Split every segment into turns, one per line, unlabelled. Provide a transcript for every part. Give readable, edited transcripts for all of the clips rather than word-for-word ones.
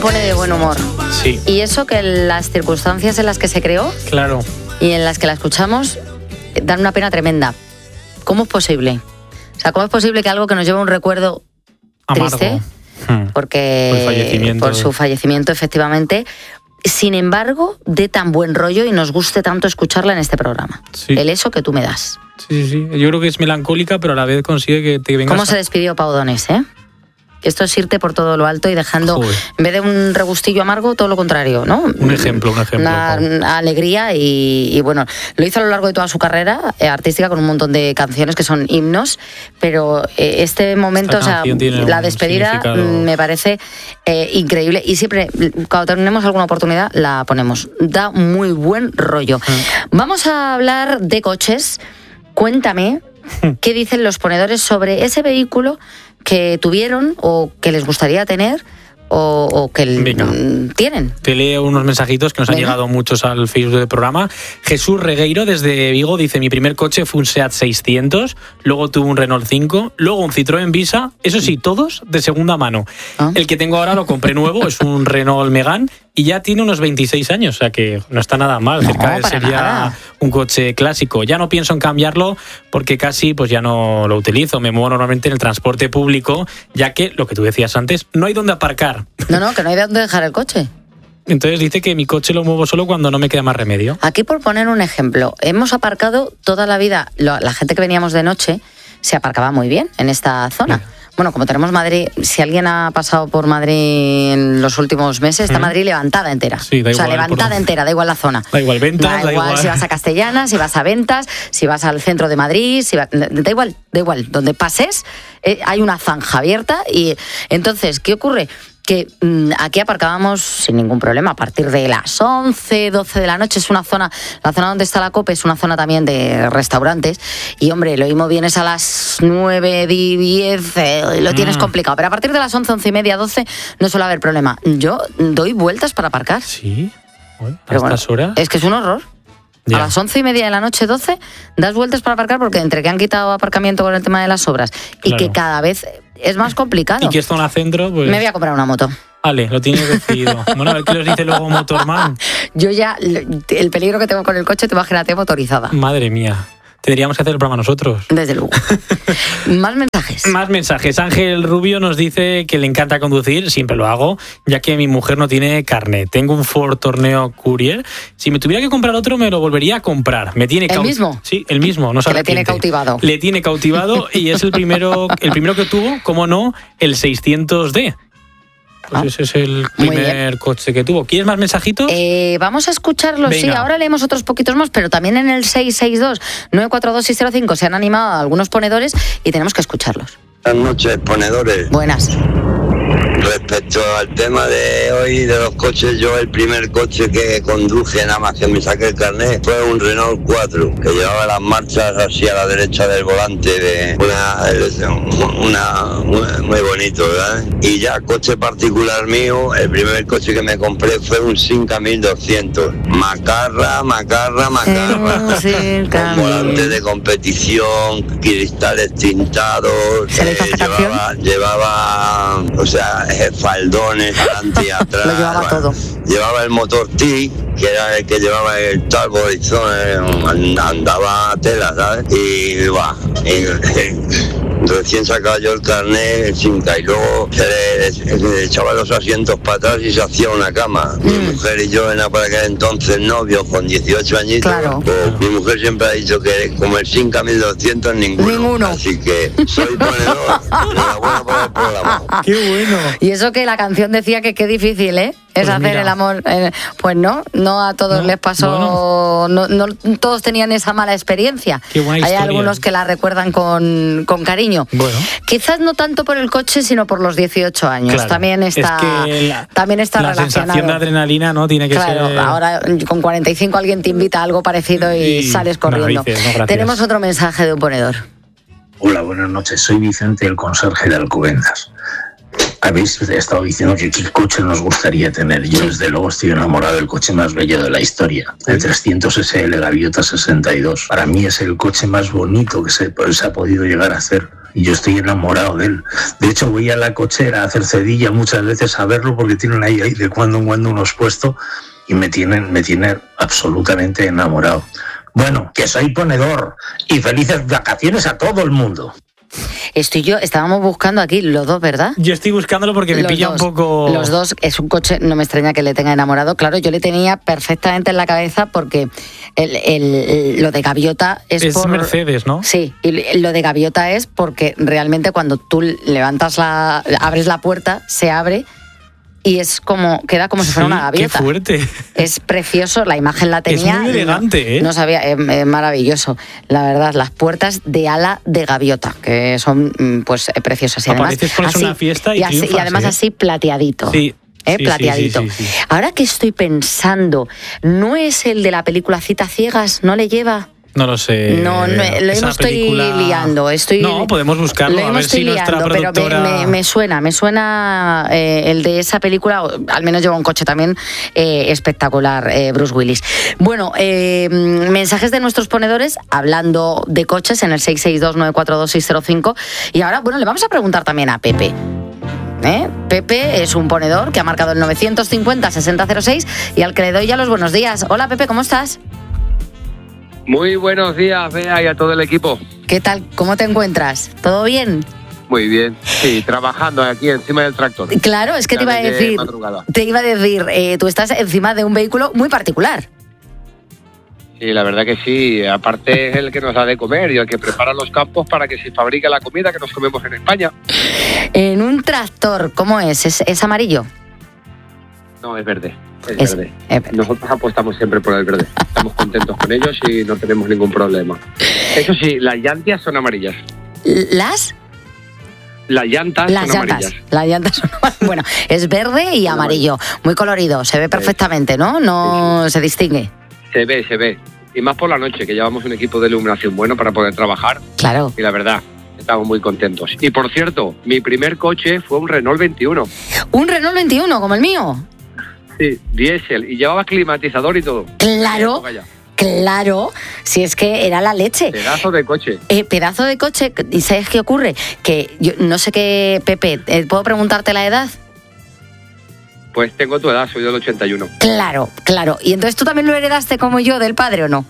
pone de buen humor.
Sí.
Y eso que las circunstancias en las que se creó
Claro.
y en las que la escuchamos dan una pena tremenda. ¿Cómo es posible? O sea, ¿cómo es posible que algo que nos lleva un recuerdo
Amargo.
triste, porque por su fallecimiento, efectivamente, sin embargo, dé tan buen rollo y nos guste tanto escucharla en este programa?
Sí.
El eso que tú me das.
Sí. Yo creo que es melancólica, pero a la vez consigue que te vengas...
¿Cómo se despidió Pau Donés, Esto es irte por todo lo alto y dejando, en vez de un regustillo amargo, todo lo contrario, ¿no?
Un ejemplo.
Una alegría y bueno, lo hizo a lo largo de toda su carrera artística con un montón de canciones que son himnos, pero este momento, o sea, la despedida me parece increíble y siempre, cuando tenemos alguna oportunidad, la ponemos. Da muy buen rollo. Vamos a hablar de coches. Cuéntame qué dicen los ponedores sobre ese vehículo que tuvieron o que les gustaría tener o que tienen.
Te leo unos mensajitos que nos han llegado muchos al Facebook del programa. Jesús Regueiro desde Vigo dice: mi primer coche fue un Seat 600, luego tuve un Renault 5, luego un Citroën Visa, eso sí, todos de segunda mano. El que tengo ahora lo compré nuevo, es un Renault Megane y ya tiene unos 26 años, o sea que no está nada mal. Cerca sería un coche clásico. Ya no pienso en cambiarlo porque casi pues ya no lo utilizo. Me muevo normalmente en el transporte público, ya que, lo que tú decías antes, no hay dónde aparcar.
No, que no hay dónde dejar el coche.
Entonces dice que mi coche lo muevo solo cuando no me queda más remedio.
Aquí, por poner un ejemplo, hemos aparcado toda la vida, la gente que veníamos de noche se aparcaba muy bien en esta zona. Sí. Bueno, como tenemos Madrid, si alguien ha pasado por Madrid en los últimos meses, está Madrid levantada entera.
Sí, da igual,
levantada entera, da igual la zona.
Da igual Ventas,
da igual si vas a Castellana, si vas a Ventas, si vas al centro de Madrid, da igual. Donde pases hay una zanja abierta y entonces, ¿qué ocurre? Que aquí aparcábamos sin ningún problema a partir de las 11, 12 de la noche. Es una zona, la zona donde está la COPE es una zona también de restaurantes y hombre, lo mismo vienes a las 9, 10, lo tienes complicado, pero a partir de las 11, 11 y media, 12 no suele haber problema. Yo doy vueltas para aparcar.
Sí, bueno, a estas horas.
Es que es un horror. Ya. A las 11 y media de la noche, 12, das vueltas para aparcar porque entre que han quitado aparcamiento con el tema de las obras y que cada vez es más complicado.
Y que es zona centro, pues...
Me voy a comprar una moto.
Vale, lo tienes decidido. Bueno, a ver qué nos dice luego Motorman.
Yo ya, el peligro que tengo con el coche, te imagínate motorizada.
Madre mía. Tendríamos que hacer el programa nosotros.
Desde luego. Más mensajes.
Ángel Rubio nos dice que le encanta conducir, siempre lo hago, ya que mi mujer no tiene carnet. Tengo un Ford Tourneo Courier. Si me tuviera que comprar otro, me lo volvería a comprar. ¿El
mismo?
Sí, el mismo. No se
le tiene cautivado.
Le tiene cautivado y es el primero que tuvo, como no, el 600D. Pues ese es el primer coche que tuvo. ¿Quieres más mensajitos?
Vamos a escucharlos, venga. Sí. Ahora leemos otros poquitos más, pero también en el 662-942-605 se han animado algunos ponedores y tenemos que escucharlos.
Buenas noches, ponedores.
Buenas.
Respecto al tema de hoy de los coches, yo el primer coche que conduje nada más que me saqué el carnet fue un Renault 4 que llevaba las marchas así a la derecha del volante de una muy bonito, ¿verdad? Y ya coche particular mío, el primer coche que me compré fue un Simca 1200, macarra,
sí,
con volante de competición, cristales tintados, llevaba, o sea, faldones adelante y atrás.
Lo llevaba todo.
Llevaba el motor T, que era el que llevaba el turbo horizon, andaba a tela, ¿sabes? Y recién sacaba yo el carnet, el Simca, y luego se le echaba los asientos para atrás y se hacía una cama. Mi mujer y yo, para aquel entonces novios, con 18 añitos, pues, mi mujer siempre ha dicho que como el Simca 1200 ninguno. Así que soy ponedor. Enhorabuena por el programa.
¡Qué bueno!
Y eso que la canción decía que qué difícil, es pues hacer mira. El amor. Pues no a todos les pasó, no todos tenían esa mala experiencia.
Qué buena historia.
Hay algunos que la recuerdan con cariño.
Bueno.
Quizás no tanto por el coche, sino por los 18 años.
Claro.
También está relacionado.
La sensación de adrenalina, ¿no? Tiene que ser...
Ahora con 45 alguien te invita a algo parecido y sales corriendo.
No,
tenemos otro mensaje de un ponedor.
Hola, buenas noches. Soy Vicente, el conserje de Alcobendas. Habéis estado diciendo que qué coche nos gustaría tener. Yo, desde luego, estoy enamorado del coche más bello de la historia. El 300 SL Gaviota 62. Para mí es el coche más bonito que se ha podido llegar a hacer y yo estoy enamorado de él. De hecho, voy a la cochera a hacer cedilla muchas veces a verlo porque tienen ahí de cuando en cuando unos puestos y me tienen absolutamente enamorado. Bueno, que soy ponedor y felices vacaciones a todo el mundo.
Estábamos buscando aquí los dos, ¿verdad?
Yo estoy buscándolo porque me pilla un poco...
Los dos, es un coche, no me extraña que le tenga enamorado. Claro, yo le tenía perfectamente en la cabeza porque lo de gaviota es por...
Mercedes, ¿no?
Sí, y lo de gaviota es porque realmente cuando tú abres la puerta, se abre... Y queda como si fuera una gaviota.
¡Qué fuerte!
Es precioso, la imagen la tenía.
Es muy elegante,
No sabía, es maravilloso. La verdad, las puertas de ala de gaviota, que son pues preciosas. Y además,
pones una fiesta y triunfas,
además así plateadito.
Sí.
Plateadito.
Sí.
Ahora que estoy pensando, ¿no es el de la película Citas Ciegas? ¿No le lleva?
No lo sé.
No, lo estoy liando.
No, podemos buscarlo, a ver si nuestra productora...
Pero me suena el de esa película, al menos lleva un coche también espectacular, Bruce Willis. Bueno, mensajes de nuestros ponedores hablando de coches en el 662-942-605. Y ahora, le vamos a preguntar también a Pepe. Pepe es un ponedor que ha marcado el 950-6006 y al que le doy ya los buenos días. Hola, Pepe, ¿cómo estás?
Muy buenos días, Bea, y a todo el equipo.
¿Qué tal? ¿Cómo te encuentras? ¿Todo bien?
Muy bien, sí, trabajando aquí encima del tractor.
Claro, es que te iba a decir, tú estás encima de un vehículo muy particular.
Sí, la verdad que sí, aparte es el que nos da de comer y el que prepara los campos para que se fabrique la comida que nos comemos en España.
En un tractor, ¿cómo es? ¿Es amarillo?
No, es verde. Es verde. Nosotros apostamos siempre por el verde. Estamos contentos con ellos y no tenemos ningún problema. Eso sí, las llantas son amarillas.
¿Las?
Las llantas son amarillas.
Las llantas son amarillas. Bueno, es verde y amarillo. Muy colorido. Se ve perfectamente, ¿no? No se distingue.
Se ve. Y más por la noche, que llevamos un equipo de iluminación bueno para poder trabajar.
Claro.
Y la verdad, estamos muy contentos. Y por cierto, mi primer coche fue un Renault 21.
¿Un Renault 21 como el mío?
Sí, diésel, y llevaba climatizador y todo.
Claro, si es que era la leche.
Pedazo de coche.
Pedazo de coche, ¿y sabes qué ocurre? Que yo no sé qué, Pepe, ¿puedo preguntarte la edad?
Pues tengo tu edad, soy del 81.
Claro, ¿y entonces tú también lo heredaste como yo del padre o no?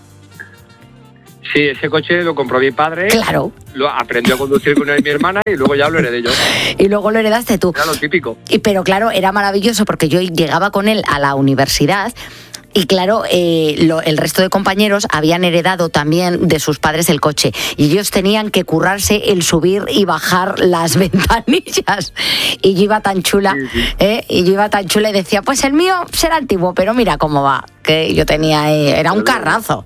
Sí, ese coche lo compró mi padre.
Claro.
Lo aprendió a conducir con mi hermana y luego ya lo heredé yo.
Y luego lo heredaste tú.
Era lo típico.
Pero claro, era maravilloso porque yo llegaba con él a la universidad y claro, el resto de compañeros habían heredado también de sus padres el coche y ellos tenían que currarse el subir y bajar las ventanillas. Y yo iba tan chula, y decía, pues el mío será antiguo, pero mira cómo va. Que yo tenía, era un carrazo.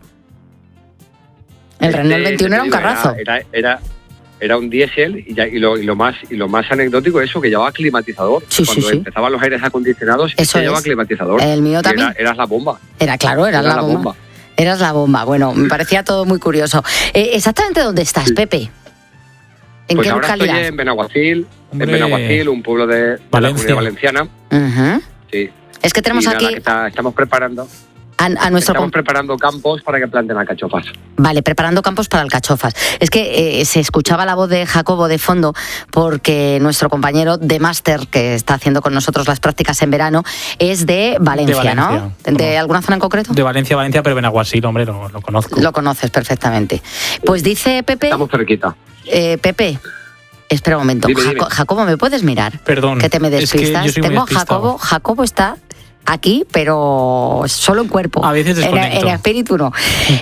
El Renault 21 era un carrazo.
Era un diésel y lo más anecdótico es eso, que llevaba climatizador. Cuando empezaban los aires acondicionados, eso llevaba climatizador.
El mío también.
Eras la bomba.
Eras la bomba. Eras la bomba. Bueno, me parecía todo muy curioso. ¿Exactamente dónde estás, Pepe? ¿En qué localidad?
Estoy en Benaguacil, un pueblo de la Comunidad Valenciana. Sí.
Es que tenemos aquí...
Estamos preparando...
Estamos
preparando campos para que planten alcachofas.
Vale, preparando campos para alcachofas. Es que se escuchaba la voz de Jacobo de fondo porque nuestro compañero de máster que está haciendo con nosotros las prácticas en verano es de Valencia, ¿no? ¿De alguna zona en concreto?
De Valencia, pero Benaguasil, hombre, lo conozco.
Lo conoces perfectamente. Pues dice Pepe...
Estamos cerquita.
Pepe... Espera un momento.
Dime.
Jacobo, ¿me puedes mirar?
Perdón.
Que te me despistas.
Es que yo soy
Tengo
muy despistado.
Jacobo está aquí, pero solo en cuerpo.
A veces desconecto.
En espíritu no.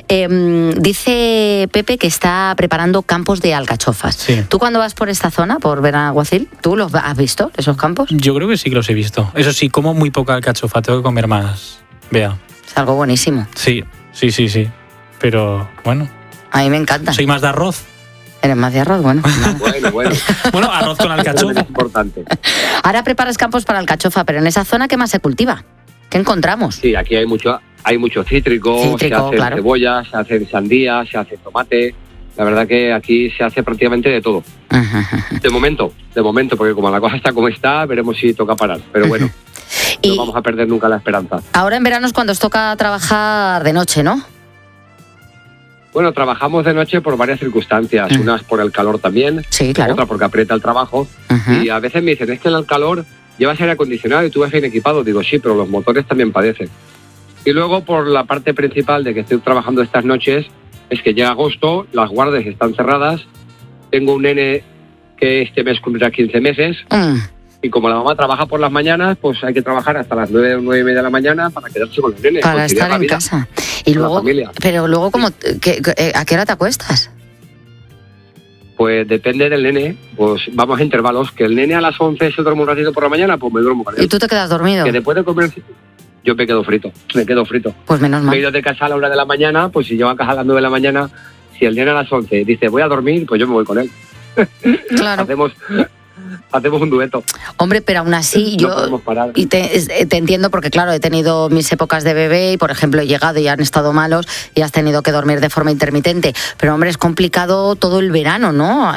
Dice Pepe que está preparando campos de alcachofas.
Sí.
¿Tú cuando vas por esta zona, por Benaguacil, tú los has visto, esos campos?
Yo creo que sí que los he visto. Eso sí, como muy poca alcachofa, tengo que comer más. Vea.
Es algo buenísimo.
Sí. Pero bueno.
A mí me encanta.
Soy más de arroz.
¿Eres más de arroz? Bueno.
Bueno,
arroz con alcachofa.
Es importante.
Ahora preparas campos para alcachofa, pero en esa zona, ¿qué más se cultiva? ¿Qué encontramos?
Sí, aquí hay mucho cítrico, se hacen cebollas, se hacen sandías, se hace tomate. La verdad que aquí se hace prácticamente de todo. De momento, porque como la cosa está como está, veremos si toca parar. Pero bueno, no vamos a perder nunca la esperanza.
Ahora en verano es cuando os toca trabajar de noche, ¿no?
Bueno, trabajamos de noche por varias circunstancias. Unas por el calor también,
sí, claro.
Otra porque aprieta el trabajo. Y a veces me dicen, es que el calor llevas aire acondicionado y tú vas bien equipado. Digo, sí, pero los motores también padecen. Y luego por la parte principal de que estoy trabajando estas noches, es que llega agosto, las guardias están cerradas, tengo un nene que este mes cumplirá 15 meses, y como la mamá trabaja por las mañanas, pues hay que trabajar hasta las 9 o 9:30 de la mañana para quedarse con el nene.
Para estar en casa. Y luego, pero luego, ¿a qué hora te acuestas?
Pues depende del nene, pues vamos a intervalos. Que el nene a las 11 se duerme un ratito por la mañana, pues me duermo con él.
¿Y tú te quedas dormido?
Que después de comer, yo me quedo frito.
Pues menos mal.
Me he ido de casa a la 1 de la mañana, pues si llego a casa a las 9 de la mañana, si el nene a las 11 dice voy a dormir, pues yo me voy con él.
Claro.
Hacemos un dueto.
Hombre, pero aún así yo te entiendo porque claro, he tenido mis épocas de bebé y por ejemplo he llegado y han estado malos y has tenido que dormir de forma intermitente, pero hombre, es complicado todo el verano, ¿no?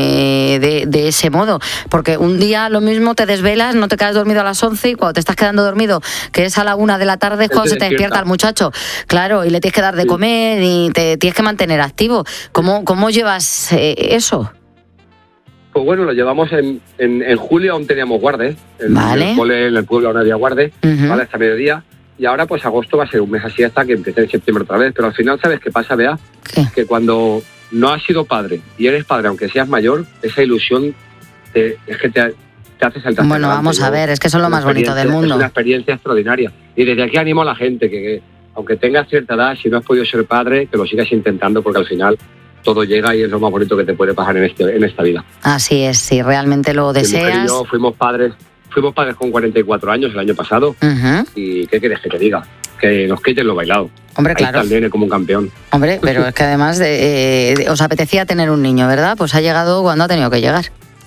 De ese modo, porque un día lo mismo te desvelas, no te quedas dormido a las 11 y cuando te estás quedando dormido, que es a la 1 de la tarde, es cuando se te despierta el muchacho, claro, y le tienes que dar de comer y te tienes que mantener activo. ¿Cómo llevas eso?
Pues bueno, lo llevamos en julio, aún teníamos guardes.
Vale.
En el pueblo aún había guardes, ¿vale? Hasta mediodía. Y ahora pues agosto va a ser un mes así hasta que empiece en septiembre otra vez. Pero al final, ¿sabes qué pasa, Bea?
¿Qué?
Que cuando no has sido padre y eres padre, aunque seas mayor, esa ilusión es que te hace saltar.
Bueno, vamos a ver, es que eso es lo más bonito del mundo.
Es una experiencia extraordinaria. Y desde aquí animo a la gente que aunque tengas cierta edad, si no has podido ser padre, que lo sigas intentando porque al final todo llega y es lo más bonito que te puede pasar en esta vida.
Así es, si realmente lo deseas.
Mi mujer y yo fuimos padres con 44 años el año pasado. ¿Y qué quieres que te diga? Que nos quiten lo bailado.
Hombre,
ahí
claro.
Está el nene como un campeón.
Hombre, pero es que además os apetecía tener un niño, ¿verdad? Pues ha llegado cuando ha tenido que llegar.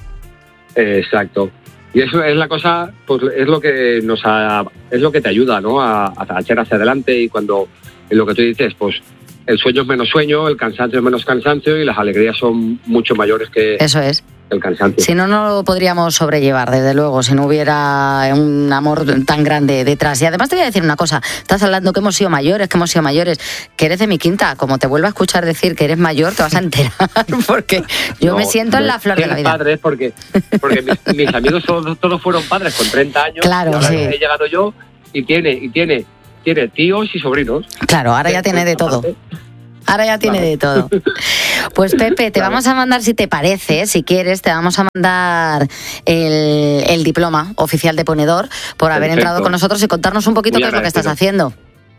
Exacto. Y eso es la cosa, pues es lo que es lo que te ayuda, ¿no? A echar hacia adelante y cuando en lo que tú dices, pues el sueño es menos sueño, el cansancio es menos cansancio y las alegrías son mucho mayores que
eso es.
El cansancio.
Si no, no lo podríamos sobrellevar, desde luego, si no hubiera un amor tan grande detrás. Y además te voy a decir una cosa, estás hablando que hemos sido mayores, que eres de mi quinta. Como te vuelva a escuchar decir que eres mayor, te vas a enterar, porque yo me siento en la flor de la vida.
Padres porque mis amigos todos fueron padres con 30 años.
Claro,
y ahora
sí.
He llegado yo y tiene tíos y sobrinos.
Claro, ahora ya tiene de todo. Ahora ya tiene de todo. Pues Pepe, te vamos a mandar, si te parece, si quieres, te vamos a mandar el diploma oficial de ponedor por haber entrado con nosotros y contarnos un poquito qué es lo que estás haciendo.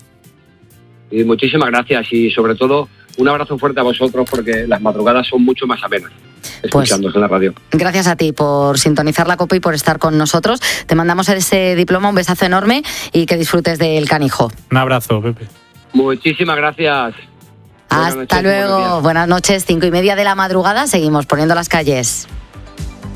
Y muchísimas gracias y sobre todo un abrazo fuerte a vosotros porque las madrugadas son mucho más amenas escuchándoos en la radio.
Gracias a ti por sintonizar la COPE y por estar con nosotros. Te mandamos ese diploma, un besazo enorme y que disfrutes del canijo.
Un abrazo, Pepe.
Muchísimas gracias.
Hasta luego. Buenas noches, 5:30 de la madrugada. Seguimos poniendo las calles.